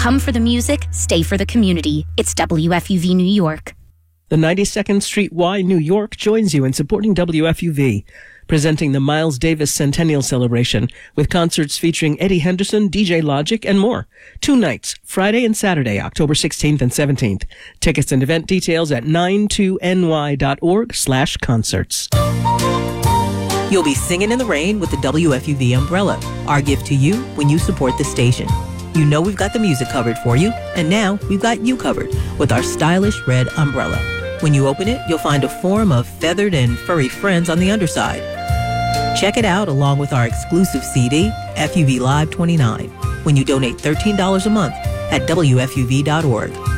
Come for the music, stay for the community. It's WFUV New York. The 92nd Street Y New York joins you in supporting WFUV, presenting the Miles Davis Centennial Celebration with concerts featuring Eddie Henderson, DJ Logic, and more. 2 nights, Friday and Saturday, October 16th and 17th. Tickets and event details at 92ny.org/concerts. You'll be singing in the rain with the WFUV umbrella, our gift to you when you support the station. You know we've got the music covered for you, and now we've got you covered with our stylish red umbrella. When you open it, you'll find a form of feathered and furry friends on the underside. Check it out along with our exclusive CD, FUV Live 29, when you donate $13 a month at WFUV.org.